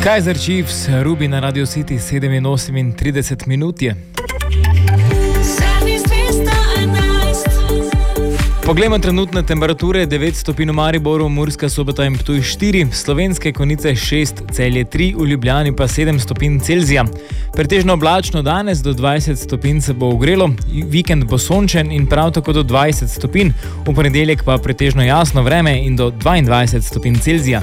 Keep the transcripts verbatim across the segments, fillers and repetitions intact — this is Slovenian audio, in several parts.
Kaizer Chiefs, Ruby na Radio City, sedem osemintrideset minut je. Poglejmo trenutne temperature: devet stopinj v Mariboru, Murska Sobota in Ptuj štiri, Slovenske Konjice šest, Celje tri, v Ljubljani pa sedem stopinj Celzija. Pretežno oblačno danes, do dvajset stopinj se bo ogrelo, vikend bo sončen in prav tako do dvajset stopinj, v ponedeljek pa pretežno jasno vreme in do dvaindvajset stopinj Celzija.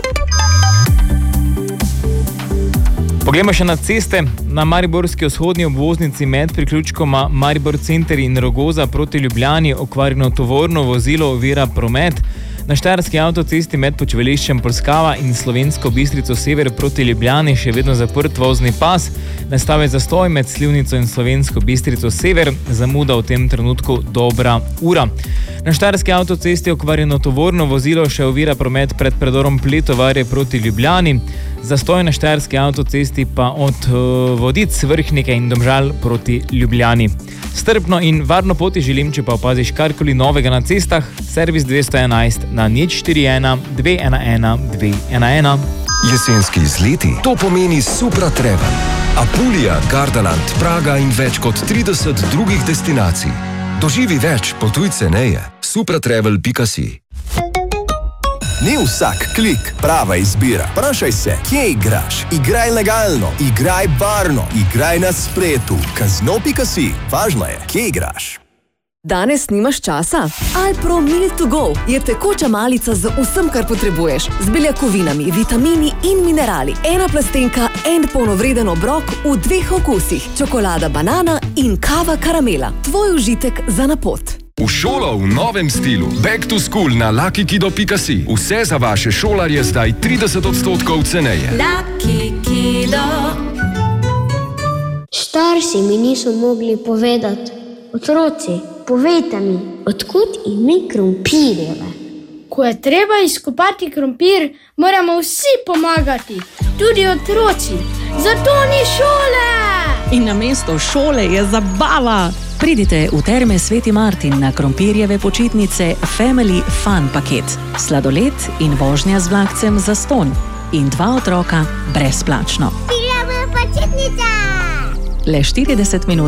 Poglejmo še na ceste. Na mariborski vzhodni obvoznici med priključkoma Maribor Center in Rogoza proti Ljubljani okvarjeno tovorno vozilo ovira promet. Na štajerski avtocesti med počivališčem Polskava in Slovensko Bistrico sever proti Ljubljani še vedno zaprt vozni pas. Nastal je zastoj med Slivnico in Slovensko Bistrico sever, zamuda v tem trenutku dobra ura. Na štajerski avtocesti okvarjeno tovorno vozilo še ovira promet pred predorom Pletovarje proti Ljubljani. Zastoj na štajerski avtocesti pa od uh, Vodic, Vrhnike in Domžal proti Ljubljani. Strpno in varno poti želim, če pa opaziš karkoli novega na cestah, servis dvesto enajst na nič štiri ena dve ena ena dve ena ena. Jesenski izleti, to pomeni Supra Travel. Apulija, Gardaland, Praga in več kot trideset drugih destinacij. Doživi več, potuj ceneje. supratravel pika si. Ni vsak klik prava izbira. Vprašaj se, kje igraš? Igraj legalno, igraj varno, igraj na spletu. Casino pika si. Važno je, kje igraš. Danes nimaš časa? Alpro Meal to Go je tekoča malica z vsem, kar potrebuješ. Z beljakovinami, vitamini in minerali. Ena plastenka, en polnovreden obrok v dveh okusih. Čokolada banana in kava karamela. Tvoj užitek za na pot. V šolo v novem stilu. Back to school na lucky kido pika si. Vse za vaše šolarje zdaj trideset odstotkov ceneje. Lucky Kido. Starši mi niso mogli povedati. Otroci, povejte mi, odkud ime krompirjeve? Ko je treba izkopati krompir, moramo vsi pomagati, tudi otroci. Zato ni šole! In namesto šole je zabava. Pridite v Terme Sveti Martin na krompirjeve počitnice Family Fun paket. Sladoled in vožnja z vlakcem zastonj. In dva otroka brezplačno. Prijava počitnica! Le štirideset minut